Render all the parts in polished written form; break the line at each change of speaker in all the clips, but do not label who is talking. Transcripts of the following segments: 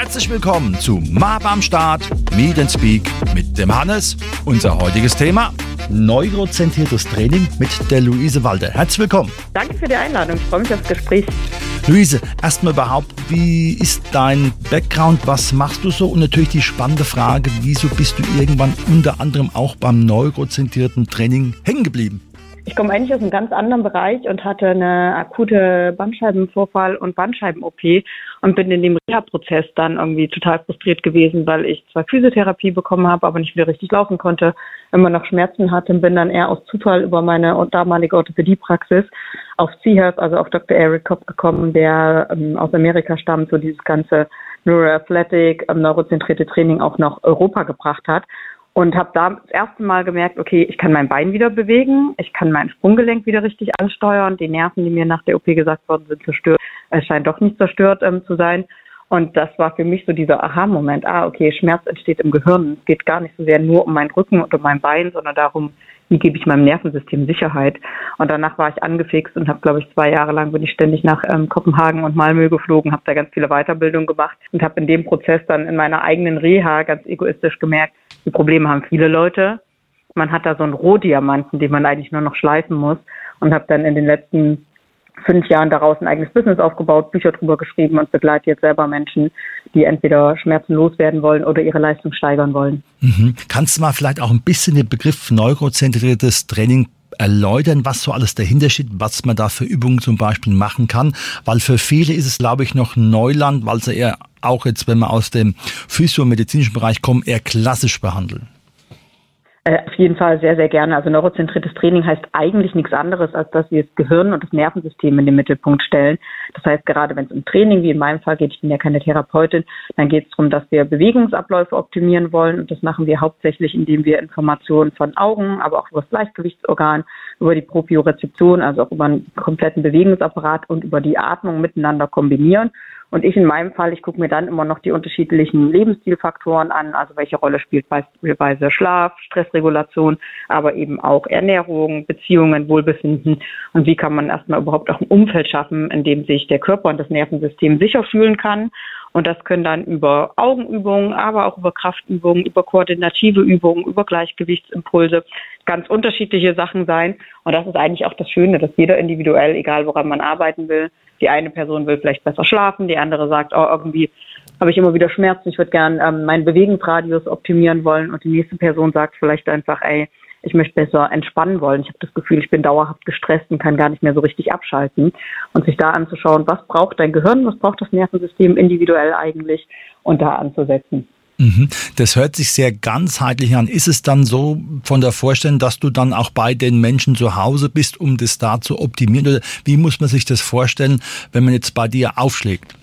Herzlich willkommen zu MAP am Start, Meet and Speak mit dem Hannes. Unser heutiges Thema: neurozentriertes Training mit der Luise Walder. Herzlich willkommen.
Danke für die Einladung, ich freue mich aufs Gespräch.
Luise, erstmal überhaupt, wie ist dein Background, was machst du so? Und natürlich die spannende Frage, wieso bist du irgendwann unter anderem auch beim neurozentrierten Training hängen geblieben?
Ich komme eigentlich aus einem ganz anderen Bereich und hatte eine akute Bandscheibenvorfall und Bandscheiben-OP und bin in dem Reha-Prozess dann irgendwie total frustriert gewesen, weil ich zwar Physiotherapie bekommen habe, aber nicht wieder richtig laufen konnte, immer noch Schmerzen hatte und bin dann eher aus Zufall über meine damalige Orthopädiepraxis auf C-Health, also auf Dr. Eric Kopp gekommen, der aus Amerika stammt, so dieses ganze Neuroathletic, neurozentrierte Training auch nach Europa gebracht hat. Und habe da das erste Mal gemerkt, okay, ich kann mein Bein wieder bewegen, ich kann mein Sprunggelenk wieder richtig ansteuern, die Nerven, die mir nach der OP gesagt worden sind, zerstört, es scheint doch nicht zerstört zu sein. Und das war für mich so dieser Aha-Moment, okay, Schmerz entsteht im Gehirn. Es geht gar nicht so sehr nur um meinen Rücken und um mein Bein, sondern darum, wie gebe ich meinem Nervensystem Sicherheit. Und danach war ich angefixt und habe, glaube ich, 2 Jahre lang bin ich ständig nach Kopenhagen und Malmö geflogen, habe da ganz viele Weiterbildungen gemacht und habe in dem Prozess dann in meiner eigenen Reha ganz egoistisch gemerkt, die Probleme haben viele Leute. Man hat da so einen Rohdiamanten, den man eigentlich nur noch schleifen muss, und habe dann in den letzten 5 Jahren daraus ein eigenes Business aufgebaut, Bücher drüber geschrieben und begleite jetzt selber Menschen, die entweder Schmerzen loswerden wollen oder ihre Leistung steigern wollen.
Kannst du mal vielleicht auch ein bisschen den Begriff neurozentriertes Training erläutern, was so alles dahinter steht, was man da für Übungen zum Beispiel machen kann? Weil für viele ist es, glaube ich, noch Neuland, weil sie eher auch jetzt, wenn wir aus dem physiomedizinischen Bereich kommen, eher klassisch behandeln.
Auf jeden Fall sehr, sehr gerne. Also neurozentriertes Training heißt eigentlich nichts anderes, als dass wir das Gehirn und das Nervensystem in den Mittelpunkt stellen. Das heißt, gerade wenn es um Training, wie in meinem Fall geht, ich bin ja keine Therapeutin, dann geht es darum, dass wir Bewegungsabläufe optimieren wollen. Und das machen wir hauptsächlich, indem wir Informationen von Augen, aber auch über das Gleichgewichtsorgan, über die Propriorezeption, also auch über einen kompletten Bewegungsapparat und über die Atmung miteinander kombinieren. Und ich in meinem Fall, ich gucke mir dann immer noch die unterschiedlichen Lebensstilfaktoren an, also welche Rolle spielt beispielsweise Schlaf, Stressregulation, aber eben auch Ernährung, Beziehungen, Wohlbefinden, und wie kann man erstmal überhaupt auch ein Umfeld schaffen, in dem sich der Körper und das Nervensystem sicher fühlen kann. Und das können dann über Augenübungen, aber auch über Kraftübungen, über koordinative Übungen, über Gleichgewichtsimpulse ganz unterschiedliche Sachen sein. Und das ist eigentlich auch das Schöne, dass jeder individuell, egal woran man arbeiten will, die eine Person will vielleicht besser schlafen, die andere sagt, irgendwie habe ich immer wieder Schmerzen, ich würde gern meinen Bewegungsradius optimieren wollen, und die nächste Person sagt vielleicht einfach, ich möchte besser entspannen wollen. Ich habe das Gefühl, ich bin dauerhaft gestresst und kann gar nicht mehr so richtig abschalten. Und sich da anzuschauen, was braucht dein Gehirn, was braucht das Nervensystem individuell eigentlich, und da anzusetzen.
Das hört sich sehr ganzheitlich an. Ist es dann so von der Vorstellung, dass du dann auch bei den Menschen zu Hause bist, um das da zu optimieren? Oder wie muss man sich das vorstellen, wenn man jetzt bei dir aufschlägt?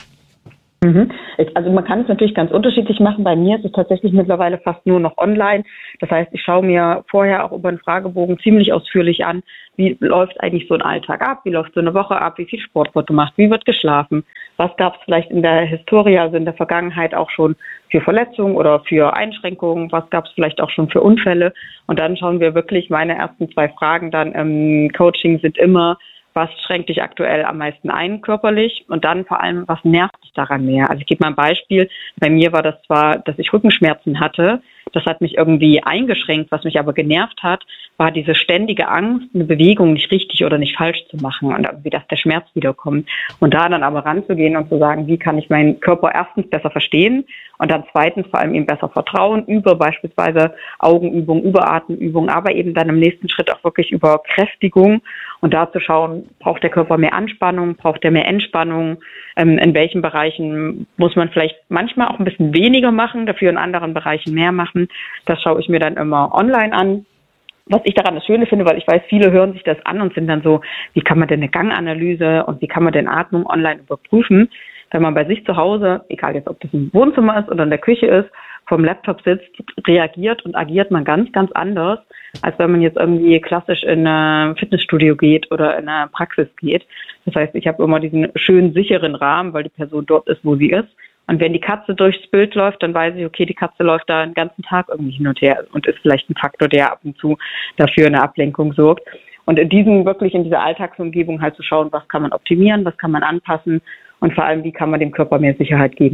Also man kann es natürlich ganz unterschiedlich machen. Bei mir ist es tatsächlich mittlerweile fast nur noch online. Das heißt, ich schaue mir vorher auch über einen Fragebogen ziemlich ausführlich an, wie läuft eigentlich so ein Alltag ab, wie läuft so eine Woche ab, wie viel Sport wird gemacht, wie wird geschlafen, was gab es vielleicht in der Historie, also in der Vergangenheit auch schon für Verletzungen oder für Einschränkungen, was gab es vielleicht auch schon für Unfälle. Und dann schauen wir wirklich, meine ersten 2 Fragen dann im Coaching sind immer: Was schränkt dich aktuell am meisten ein körperlich? Und dann vor allem, was nervt dich daran mehr? Also ich gebe mal ein Beispiel. Bei mir war das zwar, dass ich Rückenschmerzen hatte. Das hat mich irgendwie eingeschränkt. Was mich aber genervt hat, war diese ständige Angst, eine Bewegung nicht richtig oder nicht falsch zu machen und irgendwie, dass der Schmerz wiederkommt. Und da dann aber ranzugehen und zu sagen, wie kann ich meinen Körper erstens besser verstehen und dann zweitens vor allem ihm besser vertrauen, über beispielsweise Augenübungen, über Atemübungen, aber eben dann im nächsten Schritt auch wirklich über Kräftigung, und da zu schauen, braucht der Körper mehr Anspannung, braucht er mehr Entspannung, in welchen Bereichen muss man vielleicht manchmal auch ein bisschen weniger machen, dafür in anderen Bereichen mehr machen. Das schaue ich mir dann immer online an. Was ich daran das Schöne finde, weil ich weiß, viele hören sich das an und sind dann so, wie kann man denn eine Ganganalyse und wie kann man denn Atmung online überprüfen? Wenn man bei sich zu Hause, egal jetzt ob das im Wohnzimmer ist oder in der Küche ist, vom Laptop sitzt, reagiert und agiert man ganz, ganz anders, als wenn man jetzt irgendwie klassisch in ein Fitnessstudio geht oder in eine Praxis geht. Das heißt, ich habe immer diesen schönen, sicheren Rahmen, weil die Person dort ist, wo sie ist. Und wenn die Katze durchs Bild läuft, dann weiß ich, okay, die Katze läuft da den ganzen Tag irgendwie hin und her und ist vielleicht ein Faktor, der ab und zu dafür eine Ablenkung sorgt. Und in dieser Alltagsumgebung halt zu schauen, was kann man optimieren, was kann man anpassen und vor allem, wie kann man dem Körper mehr Sicherheit geben.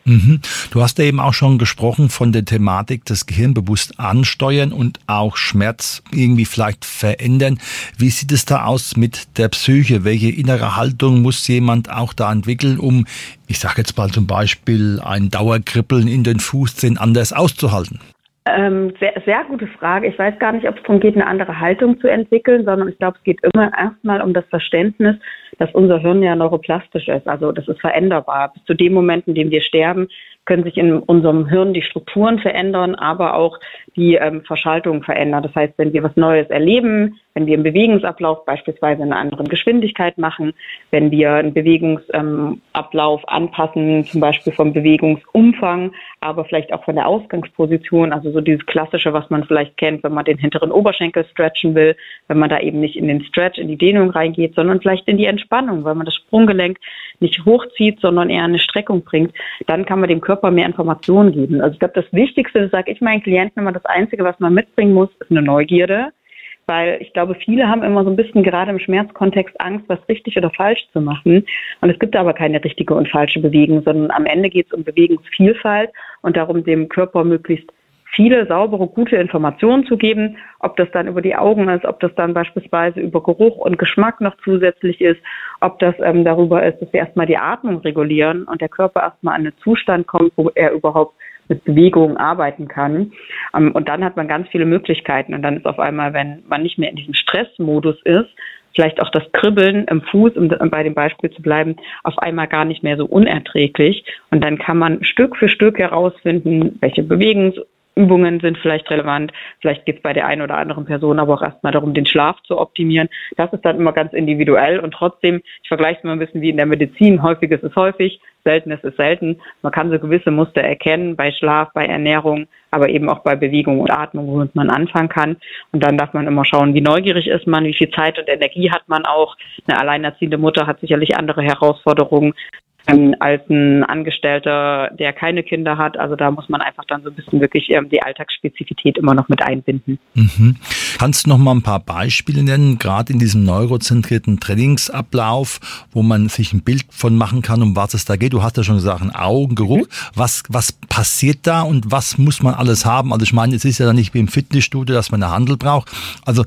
Mhm. Du hast ja eben auch schon gesprochen von der Thematik des Gehirn bewusst ansteuern und auch Schmerz irgendwie vielleicht verändern. Wie sieht es da aus mit der Psyche? Welche innere Haltung muss jemand auch da entwickeln, um, ich sage jetzt mal zum Beispiel, ein Dauerkribbeln in den Fußzehen anders auszuhalten?
Sehr, sehr gute Frage. Ich weiß gar nicht, ob es darum geht, eine andere Haltung zu entwickeln, sondern ich glaube, es geht immer erstmal um das Verständnis, dass unser Hirn ja neuroplastisch ist. Also das ist veränderbar. Bis zu dem Moment, in dem wir sterben, können sich in unserem Hirn die Strukturen verändern, aber auch die Verschaltung verändern. Das heißt, wenn wir was Neues erleben, wenn wir einen Bewegungsablauf beispielsweise in einer anderen Geschwindigkeit machen, wenn wir einen Bewegungsablauf anpassen, zum Beispiel vom Bewegungsumfang, aber vielleicht auch von der Ausgangsposition, also so dieses Klassische, was man vielleicht kennt, wenn man den hinteren Oberschenkel stretchen will, wenn man da eben nicht in den Stretch, in die Dehnung reingeht, sondern vielleicht in die Entspannung, weil man das Sprunggelenk nicht hochzieht, sondern eher eine Streckung bringt, dann kann man dem Körper mehr Informationen geben. Also ich glaube, das Wichtigste, das sage ich meinen Klienten immer, das Einzige, was man mitbringen muss, ist eine Neugierde. Weil ich glaube, viele haben immer so ein bisschen gerade im Schmerzkontext Angst, was richtig oder falsch zu machen. Und es gibt aber keine richtige und falsche Bewegung, sondern am Ende geht es um Bewegungsvielfalt und darum, dem Körper möglichst viele saubere, gute Informationen zu geben, ob das dann über die Augen ist, ob das dann beispielsweise über Geruch und Geschmack noch zusätzlich ist, ob das darüber ist, dass wir erstmal die Atmung regulieren und der Körper erstmal an einen Zustand kommt, wo er überhaupt mit Bewegung arbeiten kann. Und dann hat man ganz viele Möglichkeiten. Und dann ist auf einmal, wenn man nicht mehr in diesem Stressmodus ist, vielleicht auch das Kribbeln im Fuß, um bei dem Beispiel zu bleiben, auf einmal gar nicht mehr so unerträglich. Und dann kann man Stück für Stück herausfinden, welche Bewegungsübungen sind vielleicht relevant. Vielleicht geht es bei der einen oder anderen Person aber auch erstmal darum, den Schlaf zu optimieren. Das ist dann immer ganz individuell und trotzdem, ich vergleiche es mal ein bisschen wie in der Medizin, häufig ist es häufig, selten ist es selten. Man kann so gewisse Muster erkennen bei Schlaf, bei Ernährung, aber eben auch bei Bewegung und Atmung, womit man anfangen kann. Und dann darf man immer schauen, wie neugierig ist man, wie viel Zeit und Energie hat man auch. Eine alleinerziehende Mutter hat sicherlich andere Herausforderungen als ein Angestellter, der keine Kinder hat. Also da muss man einfach dann so ein bisschen wirklich die Alltagsspezifität immer noch mit einbinden.
Mhm. Kannst du noch mal ein paar Beispiele nennen, gerade in diesem neurozentrierten Trainingsablauf, wo man sich ein Bild von machen kann, um was es da geht? Du hast ja schon gesagt, Augen, Geruch. Was passiert da und was muss man alles haben? Also ich meine, es ist ja nicht wie im Fitnessstudio, dass man eine Handel braucht. Also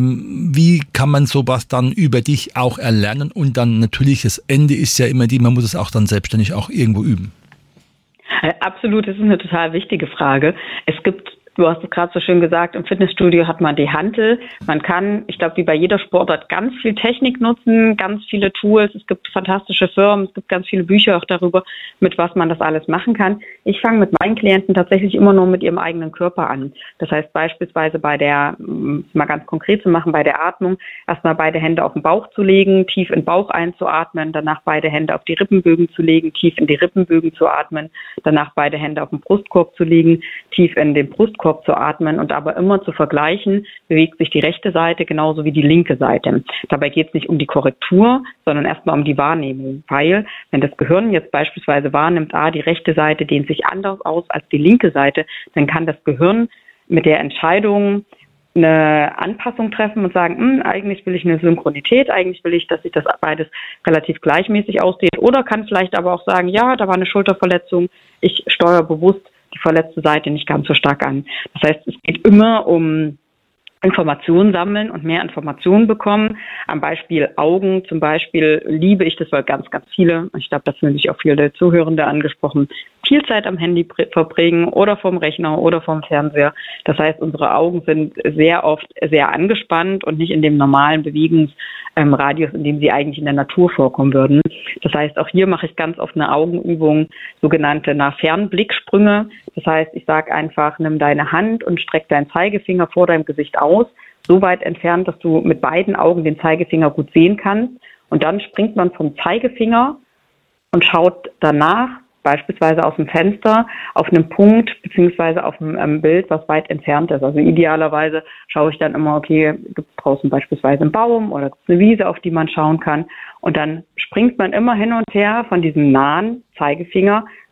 wie kann man sowas dann über dich auch erlernen? Und dann natürlich, das Ende ist ja immer man muss es auch dann selbstständig auch irgendwo üben.
Absolut, das ist eine total wichtige Frage. Du hast es gerade so schön gesagt, im Fitnessstudio hat man die Hantel. Man kann, ich glaube, wie bei jeder Sportart ganz viel Technik nutzen, ganz viele Tools. Es gibt fantastische Firmen, es gibt ganz viele Bücher auch darüber, mit was man das alles machen kann. Ich fange mit meinen Klienten tatsächlich immer nur mit ihrem eigenen Körper an. Das heißt beispielsweise mal ganz konkret zu machen, bei der Atmung, erstmal beide Hände auf den Bauch zu legen, tief in den Bauch einzuatmen, danach beide Hände auf die Rippenbögen zu legen, tief in die Rippenbögen zu atmen, danach beide Hände auf den Brustkorb zu legen, tief in den Brustkorb zu atmen und aber immer zu vergleichen, bewegt sich die rechte Seite genauso wie die linke Seite. Dabei geht es nicht um die Korrektur, sondern erstmal um die Wahrnehmung, weil wenn das Gehirn jetzt beispielsweise wahrnimmt, die rechte Seite dehnt sich anders aus als die linke Seite, dann kann das Gehirn mit der Entscheidung eine Anpassung treffen und sagen, eigentlich will ich eine Synchronität, eigentlich will ich, dass sich das beides relativ gleichmäßig ausdehnt, oder kann vielleicht aber auch sagen, ja, da war eine Schulterverletzung, ich steuere bewusst die verletzte Seite nicht ganz so stark an. Das heißt, es geht immer um Informationen sammeln und mehr Informationen bekommen. Am Beispiel Augen zum Beispiel liebe ich das, weil ganz, ganz viele, ich glaube, da fühlen sich auch viele Zuhörende angesprochen, viel Zeit am Handy verbringen oder vom Rechner oder vom Fernseher. Das heißt, unsere Augen sind sehr oft sehr angespannt und nicht in dem normalen Bewegungsradius, in dem sie eigentlich in der Natur vorkommen würden. Das heißt, auch hier mache ich ganz oft eine Augenübung, sogenannte Fernblicksprünge. Das heißt, ich sage einfach, nimm deine Hand und streck deinen Zeigefinger vor deinem Gesicht aus, so weit entfernt, dass du mit beiden Augen den Zeigefinger gut sehen kannst. Und dann springt man vom Zeigefinger und schaut danach beispielsweise aus dem Fenster auf einen Punkt beziehungsweise auf ein Bild, was weit entfernt ist. Also idealerweise schaue ich dann immer, okay, gibt es draußen beispielsweise einen Baum oder gibt es eine Wiese, auf die man schauen kann. Und dann springt man immer hin und her von diesem nahen Zeigefinger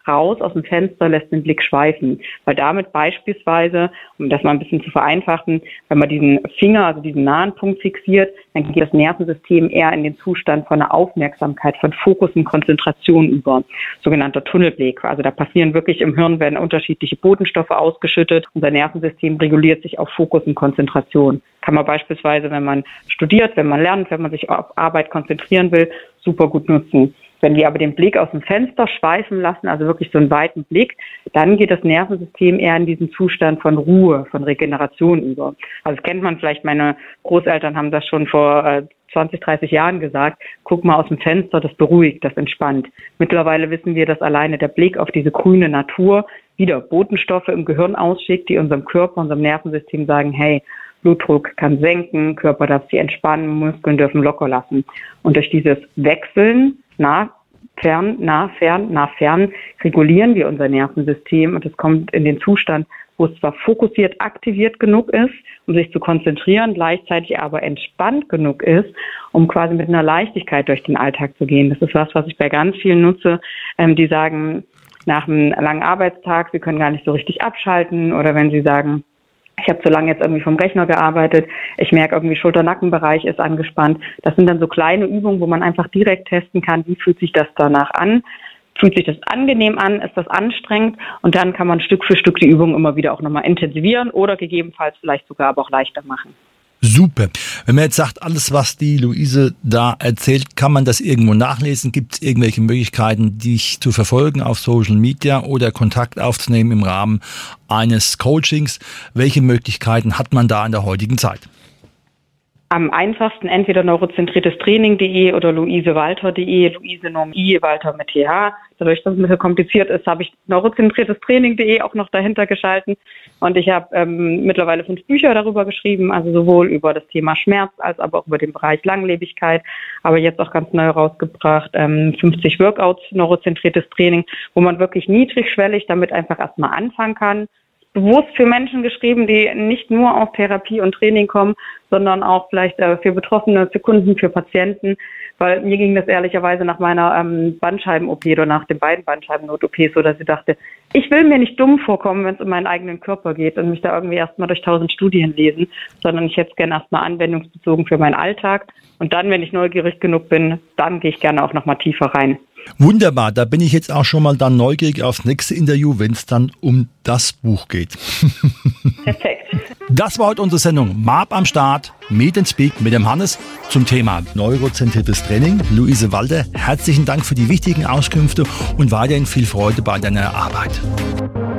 raus aus dem Fenster, lässt den Blick schweifen. Weil damit beispielsweise, um das mal ein bisschen zu vereinfachen, wenn man diesen Finger, also diesen nahen Punkt fixiert, dann geht das Nervensystem eher in den Zustand von einer Aufmerksamkeit, von Fokus und Konzentration über, sogenannter Tunnelblick. Also da passieren wirklich im Hirn, werden unterschiedliche Botenstoffe ausgeschüttet. Unser Nervensystem reguliert sich auf Fokus und Konzentration. Kann man beispielsweise, wenn man studiert, wenn man lernt, wenn man sich auf Arbeit konzentrieren will, super gut nutzen. Wenn wir aber den Blick aus dem Fenster schweifen lassen, also wirklich so einen weiten Blick, dann geht das Nervensystem eher in diesen Zustand von Ruhe, von Regeneration über. Also das kennt man vielleicht, meine Großeltern haben das schon vor 20, 30 Jahren gesagt, guck mal aus dem Fenster, das beruhigt, das entspannt. Mittlerweile wissen wir, dass alleine der Blick auf diese grüne Natur wieder Botenstoffe im Gehirn ausschickt, die unserem Körper, unserem Nervensystem sagen, hey, Blutdruck kann senken, Körper darf sich entspannen, Muskeln dürfen locker lassen. Und durch dieses Wechseln, nah, fern, regulieren wir unser Nervensystem und es kommt in den Zustand, wo es zwar fokussiert, aktiviert genug ist, um sich zu konzentrieren, gleichzeitig aber entspannt genug ist, um quasi mit einer Leichtigkeit durch den Alltag zu gehen. Das ist was ich bei ganz vielen nutze, die sagen, nach einem langen Arbeitstag, sie können gar nicht so richtig abschalten, oder wenn sie sagen, ich habe zu lange jetzt irgendwie vom Rechner gearbeitet, ich merke irgendwie Schulter-Nackenbereich ist angespannt. Das sind dann so kleine Übungen, wo man einfach direkt testen kann, wie fühlt sich das danach an. Fühlt sich das angenehm an, ist das anstrengend, und dann kann man Stück für Stück die Übung immer wieder auch nochmal intensivieren oder gegebenenfalls vielleicht sogar aber auch leichter machen.
Super. Wenn man jetzt sagt, alles, was die Luise da erzählt, kann man das irgendwo nachlesen? Gibt es irgendwelche Möglichkeiten, dich zu verfolgen auf Social Media oder Kontakt aufzunehmen im Rahmen eines Coachings? Welche Möglichkeiten hat man da in der heutigen Zeit?
Am einfachsten entweder neurozentriertestraining.de oder luisewalter.de, Luise Norm I, Walter mit TH. Dadurch, dass es ein bisschen kompliziert ist, habe ich neurozentriertestraining.de auch noch dahinter geschalten. Und ich habe mittlerweile 5 Bücher darüber geschrieben, also sowohl über das Thema Schmerz als aber auch über den Bereich Langlebigkeit. Aber jetzt auch ganz neu rausgebracht, 50 Workouts, neurozentriertes Training, wo man wirklich niedrigschwellig damit einfach erstmal anfangen kann. Bewusst für Menschen geschrieben, die nicht nur auf Therapie und Training kommen, sondern auch vielleicht für Betroffene, für Kunden, für Patienten. Weil mir ging das ehrlicherweise nach meiner Bandscheiben-OP oder nach den beiden Bandscheiben-Not-OPs so, dass ich dachte, ich will mir nicht dumm vorkommen, wenn es um meinen eigenen Körper geht und mich da irgendwie erstmal durch 1000 Studien lesen, sondern ich hätte es gerne erstmal anwendungsbezogen für meinen Alltag. Und dann, wenn ich neugierig genug bin, dann gehe ich gerne auch nochmal tiefer rein.
Wunderbar, da bin ich jetzt auch schon mal dann neugierig aufs nächste Interview, wenn es dann um das Buch geht.
Perfekt.
Das war heute unsere Sendung MAP am Start, Meet and Speak mit dem Hannes zum Thema neurozentriertes Training. Luise Walter, herzlichen Dank für die wichtigen Auskünfte und weiterhin viel Freude bei deiner Arbeit.